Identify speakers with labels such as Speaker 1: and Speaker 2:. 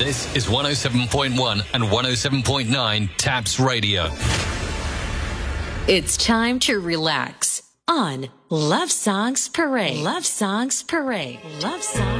Speaker 1: This is 107.1 and 107.9 TAPS Radio.
Speaker 2: It's time to relax on Love Songs Parade. Love Songs Parade. Love Songs.